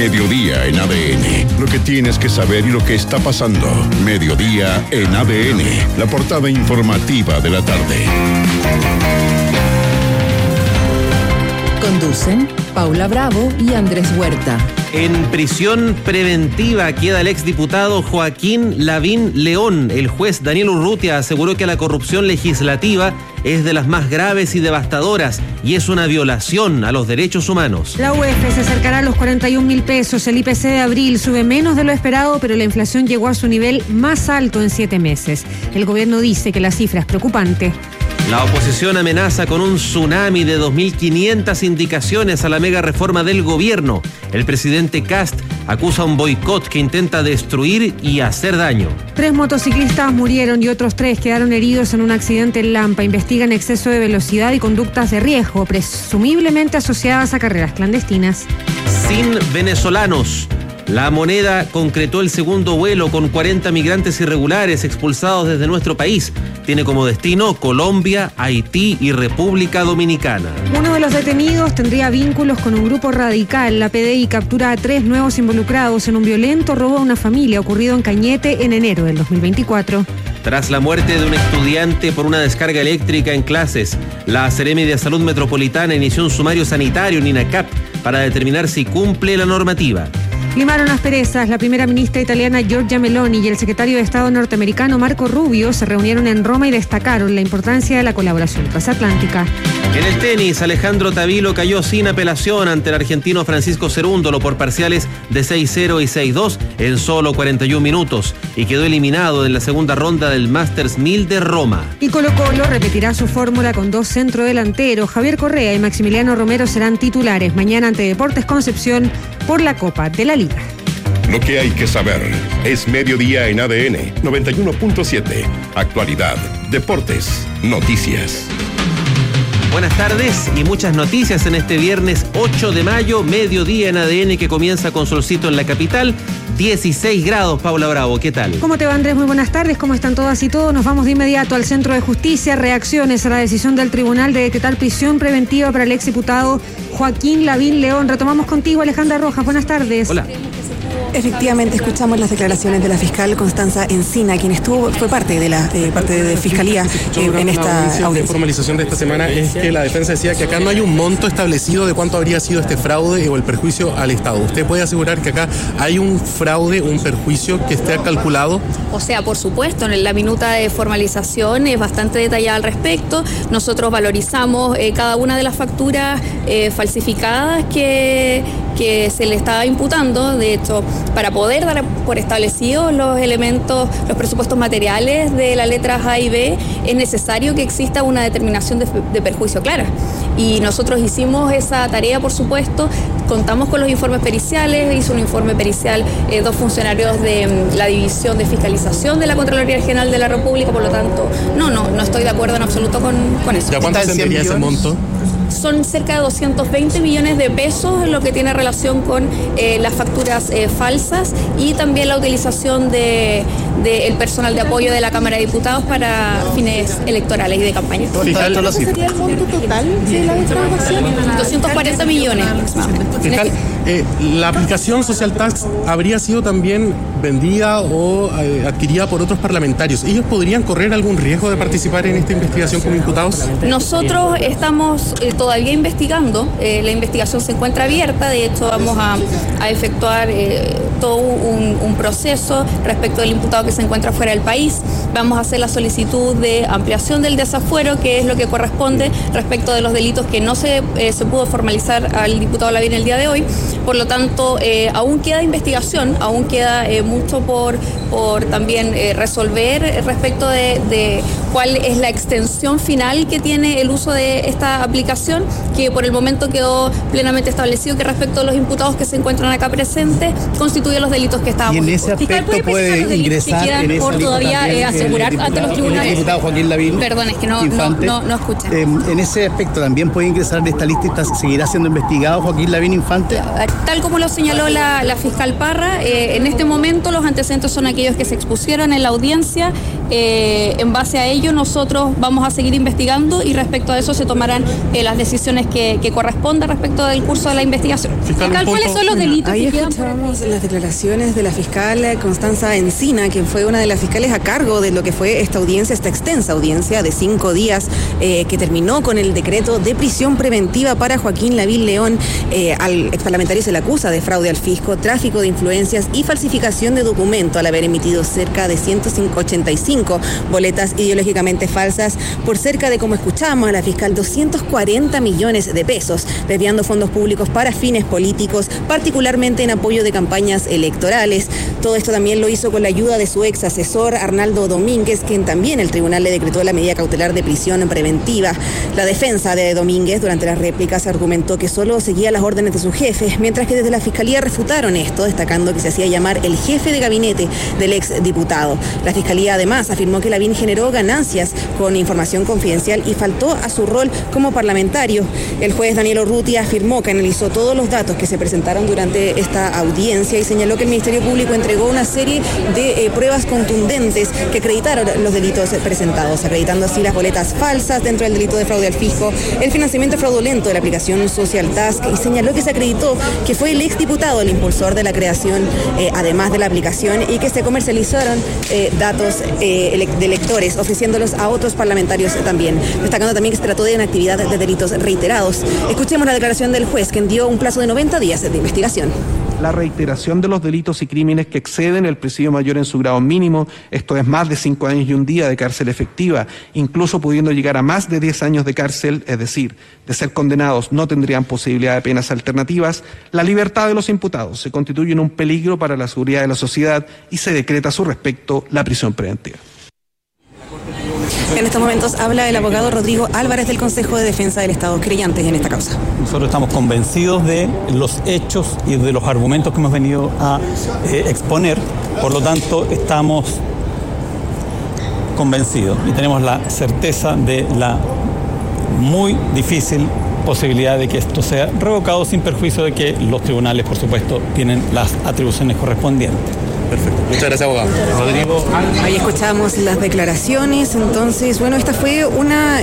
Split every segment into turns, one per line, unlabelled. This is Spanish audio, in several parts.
Mediodía en ADN. Lo que tienes que saber y lo que está pasando. Mediodía en ADN. La portada informativa de la tarde.
Conducen Paula Bravo y Andrés Huerta.
En prisión preventiva queda el exdiputado Joaquín Lavín León. El juez Daniel Urrutia aseguró que la corrupción legislativa es de las más graves y devastadoras y es una violación a los derechos humanos.
La UEF se acercará a los 41.000 pesos. El IPC de abril sube menos de lo esperado, pero la inflación llegó a su nivel más alto en 7 meses. El gobierno dice que la cifra es preocupante.
La oposición amenaza con un tsunami de 2.500 indicaciones a la mega reforma del gobierno. El presidente Kast acusa un boicot que intenta destruir y hacer daño.
3 motociclistas murieron y otros 3 quedaron heridos en un accidente en Lampa. Investigan exceso de velocidad y conductas de riesgo, presumiblemente asociadas a carreras clandestinas.
Sin venezolanos. La Moneda concretó el segundo vuelo con 40 migrantes irregulares expulsados desde nuestro país. Tiene como destino Colombia, Haití y República Dominicana.
Uno de los detenidos tendría vínculos con un grupo radical. La PDI captura a 3 nuevos involucrados en un violento robo a una familia ocurrido en Cañete en enero del 2024.
Tras la muerte de un estudiante por una descarga eléctrica en clases, la Seremi de Salud Metropolitana inició un sumario sanitario en INACAP para determinar si cumple la normativa.
Limaron asperezas. La primera ministra italiana Giorgia Meloni y el secretario de Estado norteamericano Marco Rubio se reunieron en Roma y destacaron la importancia de la colaboración transatlántica.
En el tenis, Alejandro Tavilo cayó sin apelación ante el argentino Francisco Cerúndolo por parciales de 6-0 y 6-2 en solo 41 minutos y quedó eliminado en la segunda ronda del Masters 1000 de Roma.
Y Colo-Colo repetirá su fórmula con 2 centrodelanteros. Javier Correa y Maximiliano Romero serán titulares mañana ante Deportes Concepción por la Copa de la Liga.
Lo que hay que saber es Mediodía en ADN 91.7. Actualidad, deportes, noticias.
Buenas tardes y muchas noticias en este viernes 8 de mayo, mediodía en ADN que comienza con solcito en la capital, 16 grados, Paula Bravo, ¿qué tal?
¿Cómo te va, Andrés? Muy buenas tardes, ¿cómo están todas y todos? Nos vamos de inmediato al Centro de Justicia, reacciones a la decisión del tribunal de decretar prisión preventiva para el exdiputado Joaquín Lavín León. Retomamos contigo, Alejandra Rojas, buenas tardes.
Hola.
Efectivamente, escuchamos las declaraciones de la fiscal Constanza Encina, quien fue parte de la fiscalía en esta audiencia.
De formalización de esta semana es que la defensa decía que acá no hay un monto establecido de cuánto habría sido este fraude o el perjuicio al Estado. ¿Usted puede asegurar que acá hay un fraude, un perjuicio que esté calculado?
O sea, por supuesto, en la minuta de formalización es bastante detallada al respecto. Nosotros valorizamos cada una de las facturas falsificadas que se le estaba imputando. De hecho, para poder dar por establecidos los elementos, los presupuestos materiales de las letras A y B, es necesario que exista una determinación de perjuicio clara. Y nosotros hicimos esa tarea, por supuesto, contamos con los informes periciales, hizo un informe pericial 2 funcionarios de la División de Fiscalización de la Contraloría General de la República, por lo tanto, no estoy de acuerdo en absoluto con eso.
¿Ya cuánto ascendería ese monto?
Son cerca de 220 millones de pesos lo que tiene relación con las facturas falsas y también la utilización del personal de apoyo de la Cámara de Diputados para fines electorales y de campaña.
¿Cuánto sería el monto total de la defraudación?
240 millones aproximadamente.
¿La aplicación Social Tax habría sido también vendida o adquirida por otros parlamentarios? ¿Ellos podrían correr algún riesgo de participar en esta investigación como imputados?
Nosotros estamos todavía investigando, la investigación se encuentra abierta, de hecho vamos a efectuar todo un proceso respecto del imputado que se encuentra fuera del país. Vamos a hacer la solicitud de ampliación del desafuero, que es lo que corresponde respecto de los delitos que no se pudo formalizar al diputado Lavín el día de hoy. Por lo tanto, aún queda investigación, aún queda mucho por también resolver respecto de cuál es la extensión final que tiene el uso de esta aplicación, que por el momento quedó plenamente establecido que respecto a los imputados que se encuentran acá presentes, constituye los delitos que estábamos.
Y en ese aspecto puede ingresar
en esa por todavía asegurar ante los tribunales.
El diputado Joaquín Lavín.
Perdón, es que no escucha.
En ese aspecto también puede ingresar en esta lista y seguirá siendo investigado Joaquín Lavín Infante.
Tal como lo señaló la fiscal Parra, en este momento los antecedentes son aquellos que se expusieron en la audiencia. En base a ello nosotros vamos a seguir investigando y respecto a eso se tomarán las decisiones que correspondan respecto del curso de la investigación.
Fiscal,
¿cuáles son los delitos?
Ahí escuchábamos las declaraciones de la fiscal Constanza Encina, que fue una de las fiscales a cargo de lo que fue esta extensa audiencia de 5 días, que terminó con el decreto de prisión preventiva para Joaquín Lavín León. Al exparlamentario se le acusa de fraude al fisco, tráfico de influencias y falsificación de documento al haber emitido cerca de 185 boletas ideológicamente falsas por cerca de, como escuchamos a la fiscal, 240 millones de pesos, desviando fondos públicos para fines políticos, particularmente en apoyo de campañas electorales. Todo esto también lo hizo con la ayuda de su ex asesor Arnaldo Domínguez, quien también el tribunal le decretó la medida cautelar de prisión preventiva. La defensa de Domínguez durante las réplicas argumentó que solo seguía las órdenes de su jefe, mientras que desde la fiscalía refutaron esto, destacando que se hacía llamar el jefe de gabinete del ex diputado. La fiscalía además afirmó que Lavín generó ganancias con información confidencial y faltó a su rol como parlamentario. El juez Daniel Urrutia afirmó que analizó todos los datos que se presentaron durante esta audiencia y señaló que el Ministerio Público entregó una serie de pruebas contundentes que acreditaron los delitos presentados, acreditando así las boletas falsas dentro del delito de fraude al fisco, el financiamiento fraudulento de la aplicación Social Task, y señaló que se acreditó que fue el exdiputado el impulsor de la creación, además de la aplicación, y que se comercializaron datos de electores, ofreciéndolos a otros parlamentarios también, destacando también que se trató de una actividad de delitos reiterados. Escuchemos la declaración del juez, quien dio un plazo de 90 días de investigación.
La reiteración de los delitos y crímenes que exceden el presidio mayor en su grado mínimo, esto es más de 5 años y un día de cárcel efectiva, incluso pudiendo llegar a más de 10 años de cárcel, es decir, de ser condenados no tendrían posibilidad de penas alternativas. La libertad de los imputados se constituye en un peligro para la seguridad de la sociedad y se decreta a su respecto la prisión preventiva.
En estos momentos habla el abogado Rodrigo Álvarez del Consejo de Defensa del Estado, creyentes en esta causa.
Nosotros estamos convencidos de los hechos y de los argumentos que hemos venido a exponer, por lo tanto estamos convencidos y tenemos la certeza de la muy difícil posibilidad de que esto sea revocado, sin perjuicio de que los tribunales, por supuesto, tienen las atribuciones correspondientes.
Perfecto. Muchas gracias, abogado. Rodrigo.
Ahí escuchamos las declaraciones. Entonces, bueno, esta fue una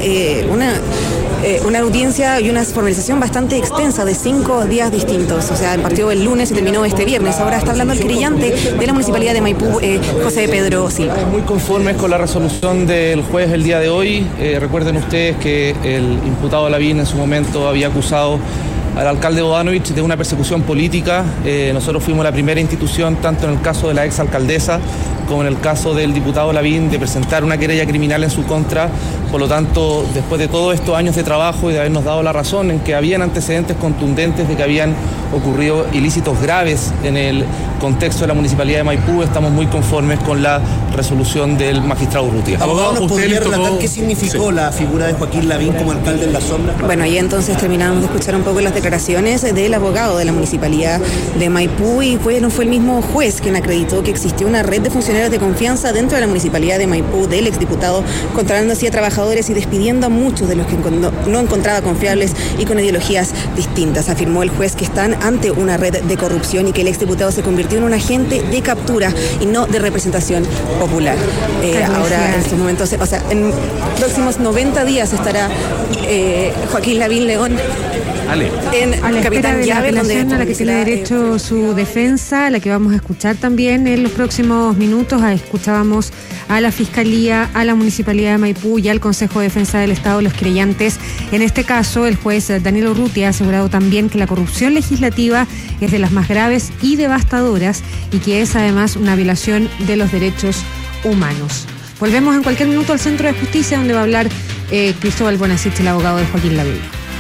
audiencia y una formalización bastante extensa de 5 días distintos. O sea, partió el lunes y terminó este viernes. Ahora está hablando el querellante de la Municipalidad de Maipú, José Pedro Silva.
Muy conformes con la resolución del juez el día de hoy. Recuerden ustedes que el imputado Lavín en su momento había acusado al alcalde Bodanovich de una persecución política. Nosotros fuimos la primera institución, tanto en el caso de la exalcaldesa como en el caso del diputado Lavín, de presentar una querella criminal en su contra. Por lo tanto, después de todos estos años de trabajo y de habernos dado la razón en que habían antecedentes contundentes de que habían ocurrido ilícitos graves en el contexto de la Municipalidad de Maipú, estamos muy conformes con la resolución del magistrado Urrutia.
Abogado, ¿nos podría relatar qué significó la figura de Joaquín Lavín como alcalde en la sombra?
Bueno, y entonces terminamos de escuchar un poco las declaraciones del abogado de la Municipalidad de Maipú, y fue el mismo juez quien acreditó que existió una red de funcionarios de confianza dentro de la Municipalidad de Maipú del exdiputado, controlando así a trabajadores y despidiendo a muchos de los que no encontraba confiables y con ideologías distintas. Afirmó el juez que están ante una red de corrupción y que el exdiputado se convirtió en un agente de captura y no de representación popular. Ahora, en estos momentos, o sea, en próximos 90 días estará Joaquín Lavín León
a la espera de la apelación a la que tiene derecho su defensa, a la que vamos a escuchar también en los próximos minutos. Escuchábamos a la Fiscalía, a la Municipalidad de Maipú y al Consejo de Defensa del Estado, los querellantes. En este caso, el juez Daniel Urrutia ha asegurado también que la corrupción legislativa es de las más graves y devastadoras y que es además una violación de los derechos humanos. Volvemos en cualquier minuto al Centro de Justicia, donde va a hablar Cristóbal Bonacich, el abogado de Joaquín Lavín.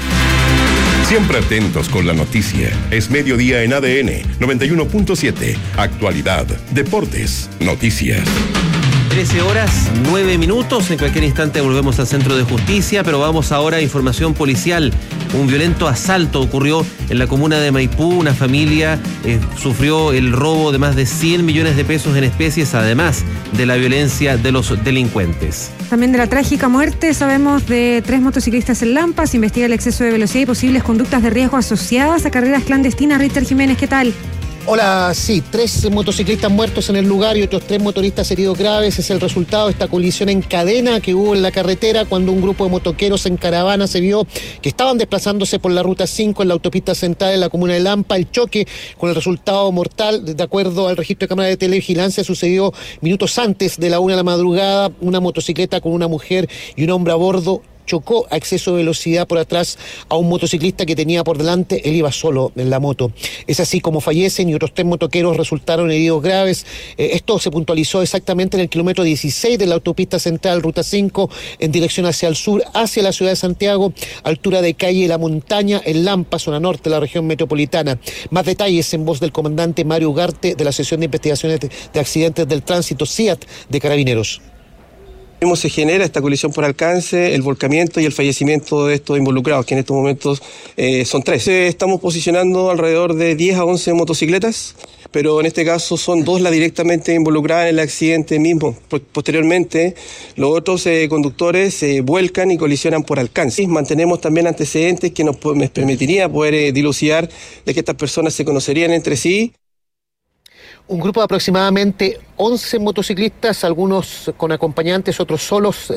Siempre atentos con la noticia. Es mediodía en ADN 91.7. Actualidad, deportes, noticias.
13 horas, 9 minutos. En cualquier instante volvemos al Centro de Justicia, pero vamos ahora a información policial. Un violento asalto ocurrió en la comuna de Maipú. Una familia sufrió el robo de más de 100 millones de pesos en especies, además de la violencia de los delincuentes.
También de la trágica muerte sabemos de 3 motociclistas en Lampa. Se investiga el exceso de velocidad y posibles conductas de riesgo asociadas a carreras clandestinas. Richter Jiménez, ¿qué tal?
Hola, sí, 3 motociclistas muertos en el lugar y otros 3 motoristas heridos graves. Es el resultado de esta colisión en cadena que hubo en la carretera cuando un grupo de motoqueros en caravana se vio que estaban desplazándose por la ruta 5 en la autopista central en la comuna de Lampa. El choque con el resultado mortal, de acuerdo al registro de cámara de televigilancia, sucedió minutos antes de la 1 de la madrugada. Una motocicleta con una mujer y un hombre a bordo chocó a exceso de velocidad por atrás a un motociclista que tenía por delante. Él iba solo en la moto. Es así como fallecen y otros 3 motoqueros resultaron heridos graves. Esto se puntualizó exactamente en el kilómetro 16 de la autopista central, ruta 5, en dirección hacia el sur, hacia la ciudad de Santiago, altura de calle La Montaña, en Lampa, zona norte de la región metropolitana. Más detalles en voz del comandante Mario Ugarte de la Sección de Investigaciones de Accidentes del Tránsito, CIAT, de Carabineros.
Cómo se genera esta colisión por alcance, el volcamiento y el fallecimiento de estos involucrados, que en estos momentos son 3. Estamos posicionando alrededor de 10 a 11 motocicletas, pero en este caso son 2 las directamente involucradas en el accidente mismo. Posteriormente, los otros conductores se vuelcan y colisionan por alcance. Mantenemos también antecedentes que nos permitiría poder dilucidar de que estas personas se conocerían entre sí.
Un grupo de aproximadamente 11 motociclistas, algunos con acompañantes, otros solos,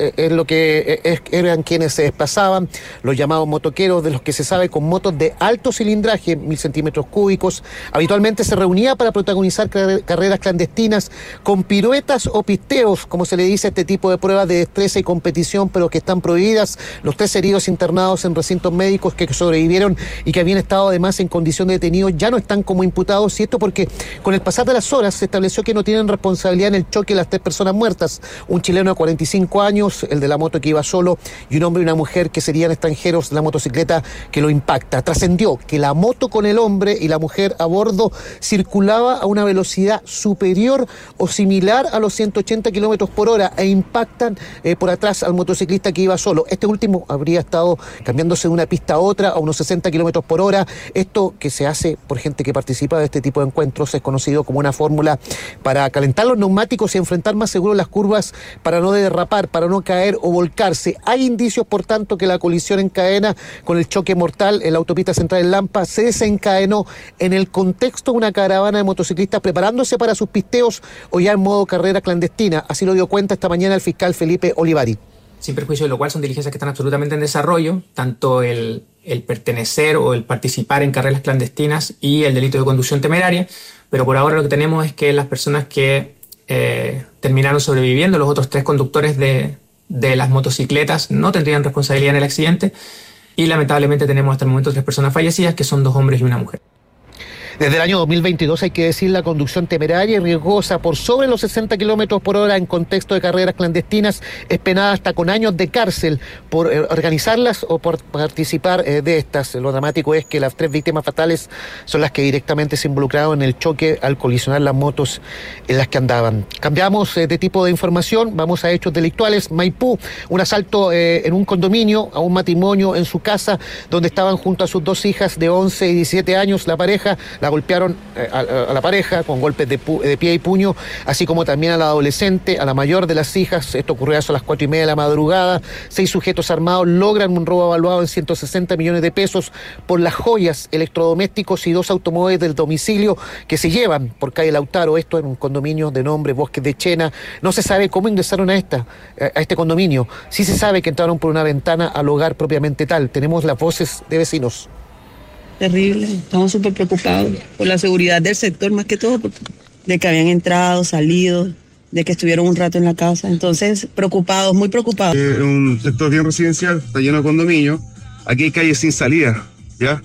eran quienes se desplazaban, los llamados motoqueros, de los que se sabe con motos de alto cilindraje, 1000 centímetros cúbicos. Habitualmente se reunía para protagonizar carreras clandestinas con piruetas o pisteos, como se le dice a este tipo de pruebas de destreza y competición, pero que están prohibidas. Los 3 heridos internados en recintos médicos que sobrevivieron y que habían estado además en condición de detenidos ya no están como imputados, y esto porque con el pasar de las horas se estableció que no tienen responsabilidad en el choque las 3 personas muertas, un chileno de 45 años, el de la moto que iba solo, y un hombre y una mujer que serían extranjeros de la motocicleta que lo impacta. Trascendió que la moto con el hombre y la mujer a bordo circulaba a una velocidad superior o similar a los 180 kilómetros por hora e impactan por atrás al motociclista que iba solo. Este último habría estado cambiándose de una pista a otra a unos 60 kilómetros por hora. Esto, que se hace por gente que participa de este tipo de encuentros, es conocido como una fórmula para calentar los neumáticos y enfrentar más seguro las curvas, para no derrapar, para no caer o volcarse. Hay indicios, por tanto, que la colisión en cadena con el choque mortal en la autopista central en Lampa se desencadenó en el contexto de una caravana de motociclistas preparándose para sus pisteos o ya en modo carrera clandestina. Así lo dio cuenta esta mañana el fiscal Felipe Olivari.
Sin perjuicio de lo cual son diligencias que están absolutamente en desarrollo, tanto el pertenecer o el participar en carreras clandestinas y el delito de conducción temeraria, pero por ahora lo que tenemos es que las personas que terminaron sobreviviendo, los otros 3 conductores de las motocicletas, no tendrían responsabilidad en el accidente, y lamentablemente tenemos hasta el momento 3 personas fallecidas, que son 2 hombres y una mujer.
Desde el año 2022, hay que decir, la conducción temeraria y riesgosa por sobre los 60 kilómetros por hora en contexto de carreras clandestinas es penada hasta con años de cárcel por organizarlas o por participar de estas. Lo dramático es que las 3 víctimas fatales son las que directamente se involucraron en el choque al colisionar las motos en las que andaban. Cambiamos de tipo de información, vamos a hechos delictuales. Maipú, un asalto en un condominio a un matrimonio en su casa donde estaban junto a sus 2 hijas de 11 y 17 años. La golpearon a la pareja con golpes de pie y puño, así como también a la adolescente, a la mayor de las hijas. Esto ocurrió a las 4:30 de la madrugada. 6 sujetos armados logran un robo evaluado en 160 millones de pesos por las joyas, electrodomésticos y 2 automóviles del domicilio que se llevan por calle Lautaro, esto en un condominio de nombre Bosques de Chena. No se sabe cómo ingresaron a este condominio. Sí se sabe que entraron por una ventana al hogar propiamente tal. Tenemos las voces de vecinos.
Terrible, estamos súper preocupados por la seguridad del sector, más que todo, de que habían entrado, salido, de que estuvieron un rato en la casa. Entonces, preocupados, muy preocupados.
Un sector bien residencial, está lleno de condominios. Aquí hay calles sin salida, ¿ya?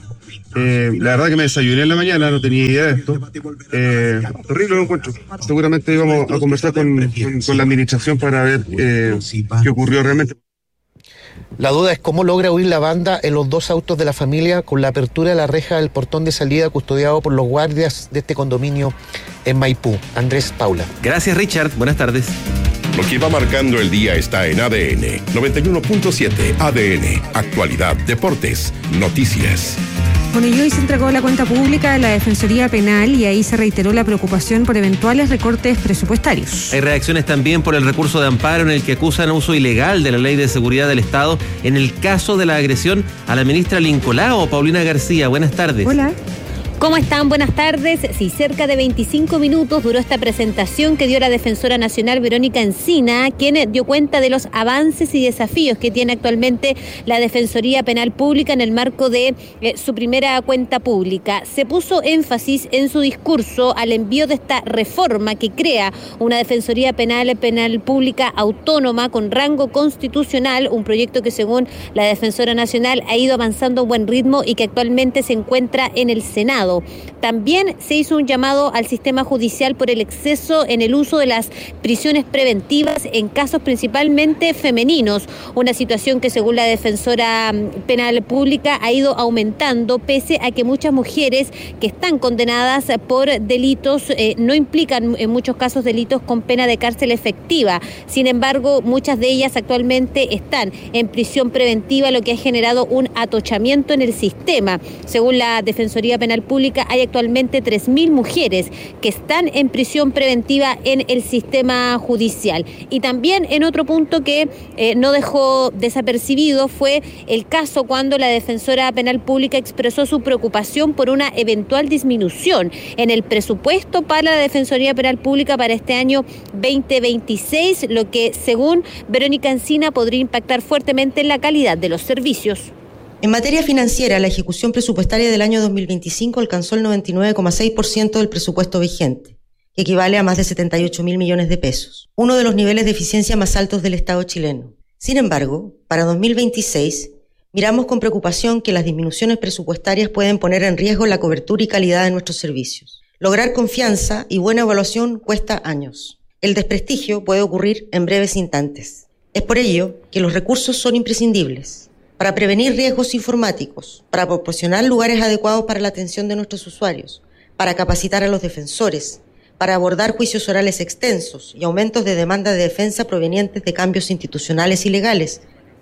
La verdad que me desayuné en la mañana, no tenía idea de esto. Terrible lo encuentro. Seguramente íbamos a conversar con la administración para ver qué ocurrió realmente.
La duda es cómo logra huir la banda en los 2 autos de la familia con la apertura de la reja del portón de salida custodiado por los guardias de este condominio en Maipú. Andrés Paula.
Gracias, Richard. Buenas tardes.
Lo que va marcando el día está en ADN 91.7. ADN, actualidad, deportes, noticias.
Bueno, y hoy se entregó la cuenta pública de la Defensoría Penal y ahí se reiteró la preocupación por eventuales recortes presupuestarios.
Hay reacciones también por el recurso de amparo en el que acusan uso ilegal de la Ley de Seguridad del Estado en el caso de la agresión a la ministra Lincolao. Paulina García, buenas tardes.
Hola.
¿Cómo están? Buenas tardes. Sí, cerca de 25 minutos duró esta presentación que dio la Defensora Nacional Verónica Encina, quien dio cuenta de los avances y desafíos que tiene actualmente la Defensoría Penal Pública en el marco de su primera cuenta pública. Se puso énfasis en su discurso al envío de esta reforma que crea una Defensoría Penal Pública autónoma con rango constitucional, un proyecto que según la Defensora Nacional ha ido avanzando a buen ritmo y que actualmente se encuentra en el Senado. También se hizo un llamado al sistema judicial por el exceso en el uso de las prisiones preventivas en casos principalmente femeninos, una situación que según la Defensora Penal Pública ha ido aumentando pese a que muchas mujeres que están condenadas por delitos no implican en muchos casos delitos con pena de cárcel efectiva. Sin embargo, muchas de ellas actualmente están en prisión preventiva, lo que ha generado un atochamiento en el sistema. Según la Defensoría Penal Pública, hay actualmente 3.000 mujeres que están en prisión preventiva en el sistema judicial. Y también en otro punto que no dejó desapercibido fue el caso cuando la Defensora Penal Pública expresó su preocupación por una eventual disminución en el presupuesto para la Defensoría Penal Pública para este año 2026, lo que según Verónica Encina podría impactar fuertemente en la calidad de los servicios.
En materia financiera, la ejecución presupuestaria del año 2025 alcanzó el 99,6% del presupuesto vigente, que equivale a más de 78.000 millones de pesos, uno de los niveles de eficiencia más altos del Estado chileno. Sin embargo, para 2026, miramos con preocupación que las disminuciones presupuestarias pueden poner en riesgo la cobertura y calidad de nuestros servicios. Lograr confianza y buena evaluación cuesta años. El desprestigio puede ocurrir en breves instantes. Es por ello que los recursos son imprescindibles para prevenir riesgos informáticos, para proporcionar lugares adecuados para la atención de nuestros usuarios, para capacitar a los defensores, para abordar juicios orales extensos y aumentos de demanda de defensa provenientes de cambios institucionales y legales.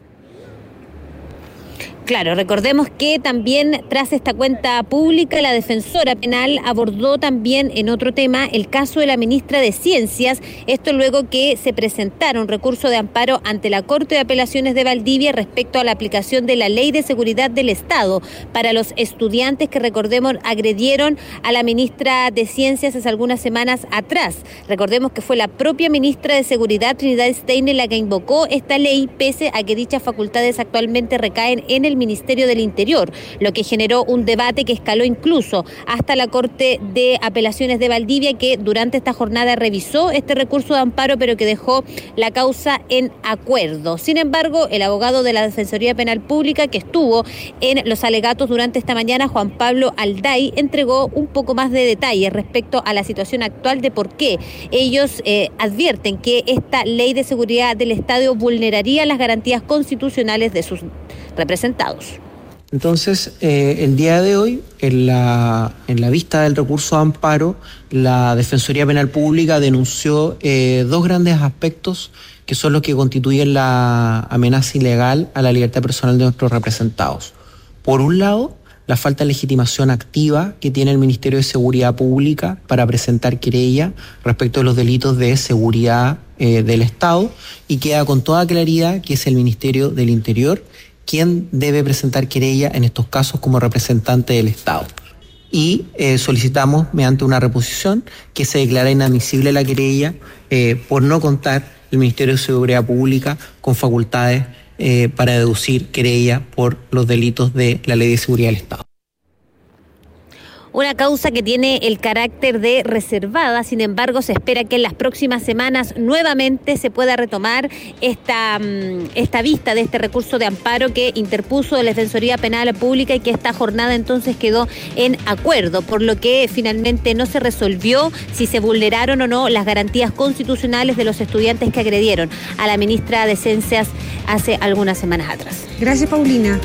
Claro, recordemos que también tras esta cuenta pública, la Defensora Penal abordó también en otro tema el caso de la ministra de Ciencias, esto luego que se presentara un recurso de amparo ante la Corte de Apelaciones de Valdivia respecto a la aplicación de la Ley de Seguridad del Estado para los estudiantes que, recordemos, agredieron a la ministra de Ciencias hace algunas semanas atrás. Recordemos que fue la propia ministra de Seguridad, Trinidad Steiner, la que invocó esta ley, pese a que dichas facultades actualmente recaen en el Ministerio del Interior, lo que generó un debate que escaló incluso hasta la Corte de Apelaciones de Valdivia, que durante esta jornada revisó este recurso de amparo, pero que dejó la causa en acuerdo. Sin embargo, el abogado de la Defensoría Penal Pública, que estuvo en los alegatos durante esta mañana, Juan Pablo Alday, entregó un poco más de detalles respecto a la situación actual de por qué ellos advierten que esta Ley de Seguridad del Estado vulneraría las garantías constitucionales de sus representados.
Entonces, el día de hoy, en la vista del recurso de amparo, la Defensoría Penal Pública denunció dos grandes aspectos que son los que constituyen la amenaza ilegal a la libertad personal de nuestros representados. Por un lado, la falta de legitimación activa que tiene el Ministerio de Seguridad Pública para presentar querella respecto de los delitos de seguridad del Estado, y queda con toda claridad que es el Ministerio del Interior quien debe presentar querella en estos casos como representante del Estado. Y solicitamos, mediante una reposición, que se declare inadmisible la querella por no contar el Ministerio de Seguridad Pública con facultades para deducir querella por los delitos de la Ley de Seguridad del Estado.
Una causa que tiene el carácter de reservada, sin embargo, se espera que en las próximas semanas nuevamente se pueda retomar esta vista de este recurso de amparo que interpuso la Defensoría Penal Pública y que esta jornada entonces quedó en acuerdo, por lo que finalmente no se resolvió si se vulneraron o no las garantías constitucionales de los estudiantes que agredieron a la ministra de Ciencias hace algunas semanas atrás.
Gracias, Paulina.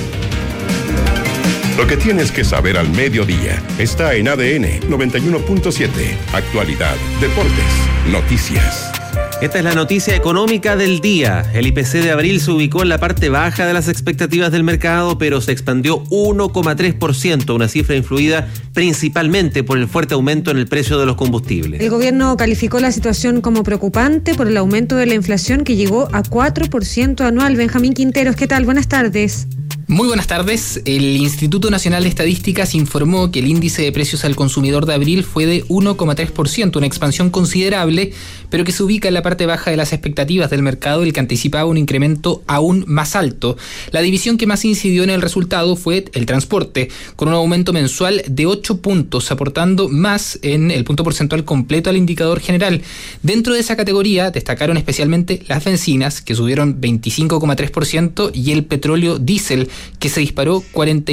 Lo que tienes que saber al mediodía está en ADN 91.7. Actualidad, deportes, noticias.
Esta es la noticia económica del día. El IPC de abril se ubicó en la parte baja de las expectativas del mercado, pero se expandió 1,3%, una cifra influida principalmente por el fuerte aumento en el precio de los combustibles.
El gobierno calificó la situación como preocupante por el aumento de la inflación que llegó a 4% anual. Benjamín Quinteros, ¿qué tal? Buenas tardes.
Muy buenas tardes. El Instituto Nacional de Estadísticas informó que el índice de precios al consumidor de abril fue de 1,3%, una expansión considerable, pero que se ubica en la parte baja de las expectativas del mercado, el que anticipaba un incremento aún más alto. La división que más incidió en el resultado fue el transporte, con un aumento mensual de 8 puntos, aportando más en el punto porcentual completo al indicador general. Dentro de esa categoría destacaron especialmente las bencinas, que subieron 25,3%, y el petróleo diésel, que se disparó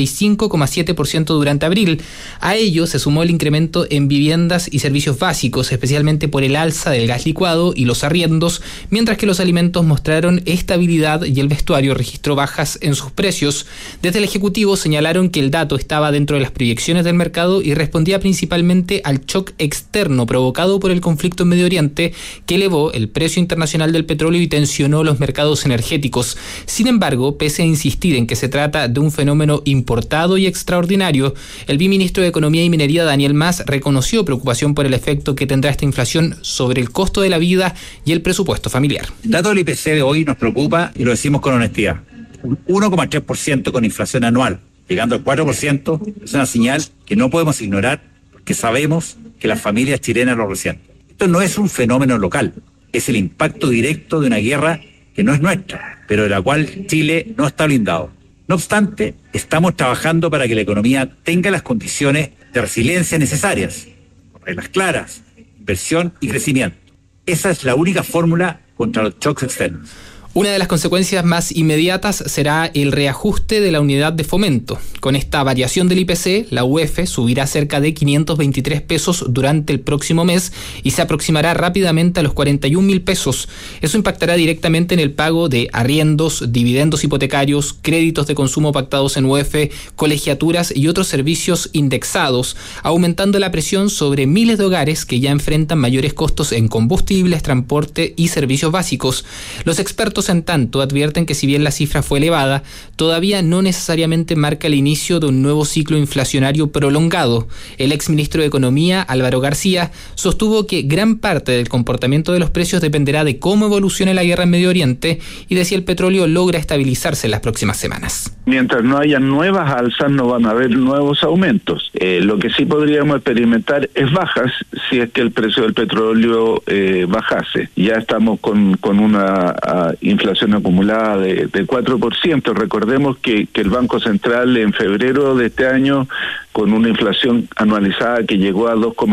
45,7% durante abril. A ello se sumó el incremento en viviendas y servicios básicos, especialmente por el alza del gas licuado y los arriendos, mientras que los alimentos mostraron estabilidad y el vestuario registró bajas en sus precios. Desde el Ejecutivo señalaron que el dato estaba dentro de las proyecciones del mercado y respondía principalmente al shock externo provocado por el conflicto en Medio Oriente, que elevó el precio internacional del petróleo y tensionó los mercados energéticos. Sin embargo, pese a insistir en que se trata de un fenómeno importado y extraordinario, el viceministro de Economía y Minería, Daniel Mas, reconoció preocupación por el efecto que tendrá esta inflación sobre el costo de la vida y el presupuesto familiar.
El dato del IPC de hoy nos preocupa y lo decimos con honestidad. Un 1,3% con inflación anual, llegando al 4%, es una señal que no podemos ignorar porque sabemos que las familias chilenas lo resienten. Esto no es un fenómeno local, es el impacto directo de una guerra que no es nuestra, pero de la cual Chile no está blindado. No obstante, estamos trabajando para que la economía tenga las condiciones de resiliencia necesarias, reglas claras, inversión y crecimiento. Esa es la única fórmula contra los shocks externos.
Una de las consecuencias más inmediatas será el reajuste de la unidad de fomento. Con esta variación del IPC, la UEF subirá cerca de 523 pesos durante el próximo mes y se aproximará rápidamente a los 41.000 pesos. Eso impactará directamente en el pago de arriendos, dividendos hipotecarios, créditos de consumo pactados en UEF, colegiaturas y otros servicios indexados, aumentando la presión sobre miles de hogares que ya enfrentan mayores costos en combustibles, transporte y servicios básicos. Los expertos, en tanto, advierten que si bien la cifra fue elevada, todavía no necesariamente marca el inicio de un nuevo ciclo inflacionario prolongado. El exministro de Economía, Álvaro García, sostuvo que gran parte del comportamiento de los precios dependerá de cómo evolucione la guerra en Medio Oriente y de si el petróleo logra estabilizarse en las próximas semanas.
Mientras no haya nuevas alzas, no van a haber nuevos aumentos. Lo que sí podríamos experimentar es bajas si es que el precio del petróleo bajase. Ya estamos con una inflación acumulada de 4%. Recordemos que el Banco Central en febrero de este año, con una inflación anualizada que llegó a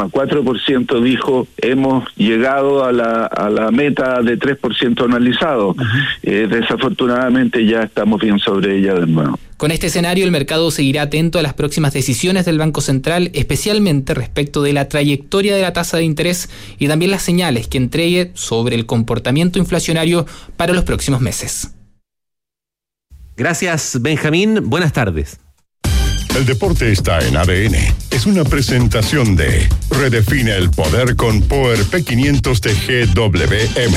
2,4%, dijo, hemos llegado a la meta de 3% anualizado. Desafortunadamente ya estamos bien sobre ella de nuevo.
Con este escenario, el mercado seguirá atento a las próximas decisiones del Banco Central, especialmente respecto de la trayectoria de la tasa de interés y también las señales que entregue sobre el comportamiento inflacionario para los próximos meses.
Gracias, Benjamín. Buenas tardes.
El deporte está en ADN. Es una presentación de Redefine el poder con Power P500 de GWM.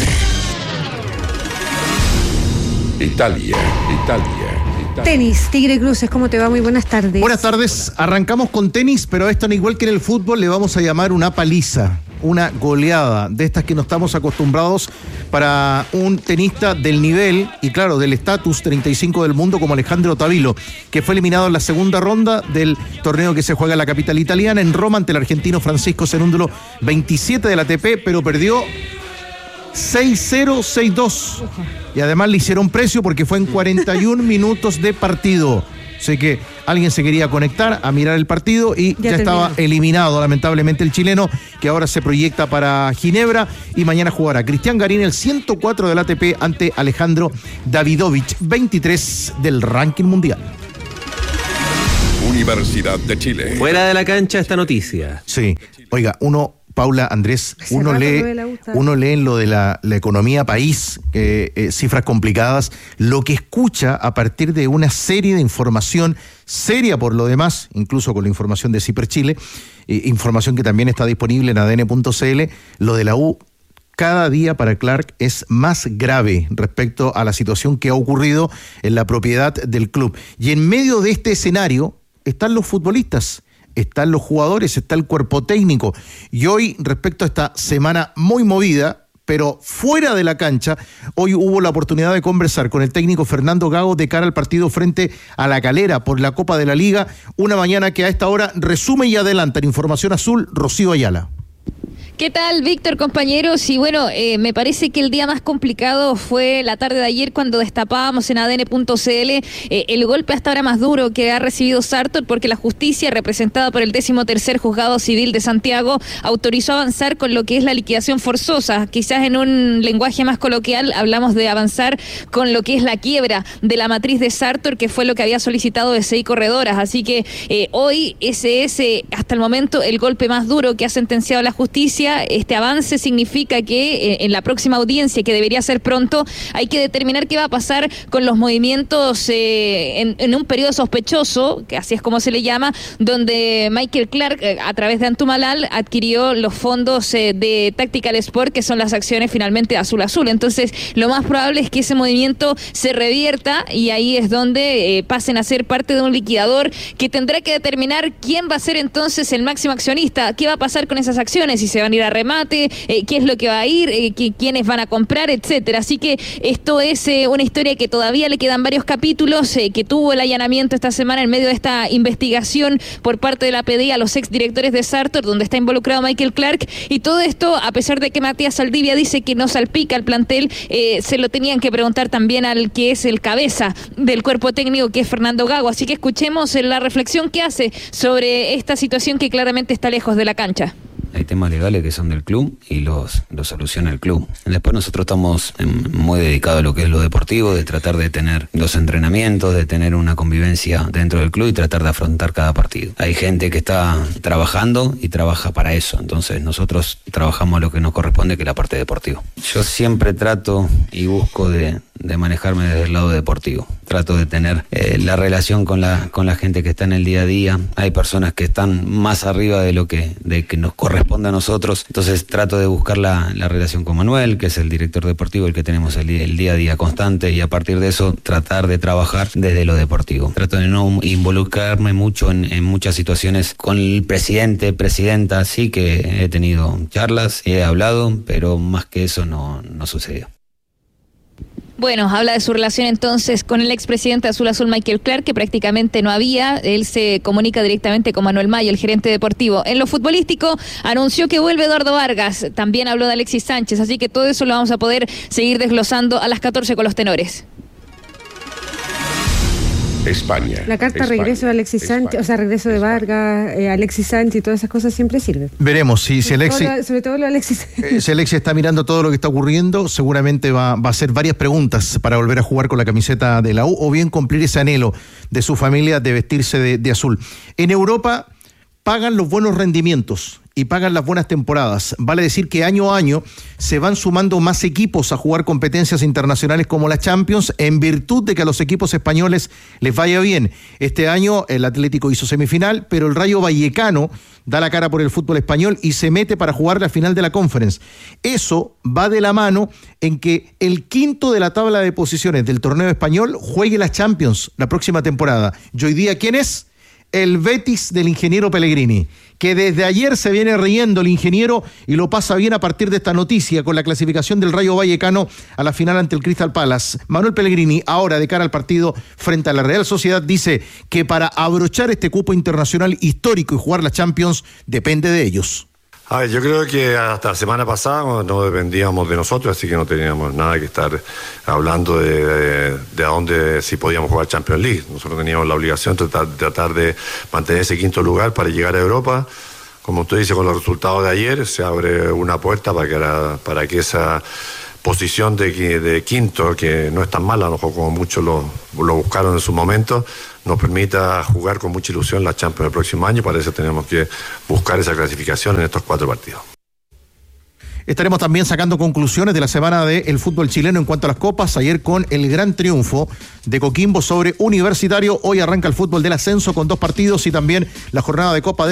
Italia.
Tenis, Tigre Cruces, ¿cómo te va? Muy buenas tardes.
Buenas tardes. Arrancamos con tenis, pero a esto, igual que en el fútbol, le vamos a llamar una paliza, una goleada, de estas que no estamos acostumbrados para un tenista del nivel y, claro, del estatus 35 del mundo como Alejandro Tavilo, que fue eliminado en la segunda ronda del torneo que se juega en la capital italiana, en Roma, ante el argentino Francisco Cerúndolo, 27 del ATP, pero perdió 6-0, 6-2. Y además le hicieron precio porque fue en 41 minutos de partido. Sé que alguien se quería conectar a mirar el partido y ya estaba eliminado, lamentablemente, el chileno, que ahora se proyecta para Ginebra y mañana jugará Cristian Garín, el 104 del ATP, ante Alejandro Davidovich, 23 del ranking mundial.
Universidad de Chile.
Fuera de la cancha esta noticia.
Sí, oiga, Paula, Andrés, uno lee en lo de la economía país, cifras complicadas, lo que escucha a partir de una serie de información seria por lo demás, incluso con la información de Ciper Chile, información que también está disponible en adn.cl, lo de la U cada día para Clark es más grave respecto a la situación que ha ocurrido en la propiedad del club. Y en medio de este escenario están los futbolistas, están los jugadores, está el cuerpo técnico. Y hoy, respecto a esta semana muy movida,
Pero fuera de la cancha, hoy hubo la oportunidad de conversar con el técnico Fernando Gago de cara al partido frente a La Calera por la Copa de la Liga. Una mañana que a esta hora resume y adelanta en Información Azul, Rocío Ayala.
¿Qué tal, Víctor, compañeros? Y bueno, me parece que el día más complicado fue la tarde de ayer cuando destapábamos en ADN.cl el golpe hasta ahora más duro que ha recibido Sartor, porque la justicia, representada por el 13º Juzgado Civil de Santiago, autorizó avanzar con lo que es la liquidación forzosa. Quizás en un lenguaje más coloquial hablamos de avanzar con lo que es la quiebra de la matriz de Sartor, que fue lo que había solicitado SI Corredoras. Así que hoy ese es hasta el momento el golpe más duro que ha sentenciado la justicia. Este avance significa que en la próxima audiencia, que debería ser pronto, hay que determinar qué va a pasar con los movimientos en un periodo sospechoso, que así es como se le llama, donde Michael Clark, a través de Antumalal, adquirió los fondos de Tactical Sport, que son las acciones finalmente de Azul Azul. Entonces, lo más probable es que ese movimiento se revierta y ahí es donde pasen a ser parte de un liquidador que tendrá que determinar quién va a ser entonces el máximo accionista, qué va a pasar con esas acciones, si se van a ir a remate, qué es lo que va a ir, quiénes van a comprar, etcétera. Así que esto es una historia que todavía le quedan varios capítulos, que tuvo el allanamiento esta semana en medio de esta investigación por parte de la PDI a los exdirectores de Sartor, donde está involucrado Michael Clark, y todo esto, a pesar de que Matías Saldivia dice que no salpica al plantel, se lo tenían que preguntar también al que es el cabeza del cuerpo técnico, que es Fernando Gago. Así que escuchemos la reflexión que hace sobre esta situación que claramente está lejos de la cancha.
Hay temas legales que son del club y los soluciona el club. Después nosotros estamos muy dedicados a lo que es lo deportivo, de tratar de tener los entrenamientos, de tener una convivencia dentro del club y tratar de afrontar cada partido. Hay gente que está trabajando y trabaja para eso, entonces nosotros trabajamos lo que nos corresponde, que es la parte deportiva. Yo siempre trato y busco de manejarme desde el lado deportivo. Trato de tener la relación con la gente que está en el día a día. Hay personas que están más arriba de que nos corresponde a nosotros. Entonces trato de buscar la relación con Manuel, que es el director deportivo, el que tenemos el día a día constante, y a partir de eso tratar de trabajar desde lo deportivo. Trato de no involucrarme mucho en muchas situaciones con el presidente, presidenta. Sí que he tenido charlas y he hablado, pero más que eso no sucedió.
Bueno, habla de su relación entonces con el expresidente de Azul Azul, Michael Clark, que prácticamente no había. Él se comunica directamente con Manuel Mayo, el gerente deportivo. En lo futbolístico, anunció que vuelve Eduardo Vargas. También habló de Alexis Sánchez, así que todo eso lo vamos a poder seguir desglosando a las 14 con los tenores.
España.
La carta
España,
regreso de Alexis Sánchez, o sea, regreso de Vargas, Alexis Sánchez y todas esas cosas siempre sirven.
Veremos si Alexis...
Sobre todo lo de Alexis.
Si Alexis está mirando todo lo que está ocurriendo, seguramente va a hacer varias preguntas para volver a jugar con la camiseta de la U, o bien cumplir ese anhelo de su familia de vestirse de azul. En Europa pagan los buenos rendimientos y pagan las buenas temporadas. Vale decir que año a año se van sumando más equipos a jugar competencias internacionales como la Champions, en virtud de que a los equipos españoles les vaya bien. Este año el Atlético hizo semifinal, pero el Rayo Vallecano da la cara por el fútbol español y se mete para jugar la final de la Conference. Eso va de la mano en que el quinto de la tabla de posiciones del torneo español juegue la Champions la próxima temporada. Y hoy día, ¿quién es? El Betis del ingeniero Pellegrini, que desde ayer se viene riendo el ingeniero y lo pasa bien a partir de esta noticia con la clasificación del Rayo Vallecano a la final ante el Crystal Palace. Manuel Pellegrini, ahora de cara al partido frente a la Real Sociedad, dice que para abrochar este cupo internacional histórico y jugar la Champions depende de ellos.
A ver, yo creo que hasta la semana pasada no dependíamos de nosotros, así que no teníamos nada que estar hablando de a dónde si podíamos jugar Champions League. Nosotros teníamos la obligación de tratar de mantener ese quinto lugar para llegar a Europa. Como usted dice, con los resultados de ayer se abre una puerta para que esa posición de quinto, que no es tan mala, a lo mejor como muchos lo buscaron en su momento, nos permita jugar con mucha ilusión la Champions el próximo año. Para eso tenemos que buscar esa clasificación en estos 4 partidos.
Estaremos también sacando conclusiones de la semana del fútbol chileno en cuanto a las copas. Ayer con el gran triunfo de Coquimbo sobre Universitario. Hoy arranca el fútbol del ascenso con 2 partidos y también la jornada de Copa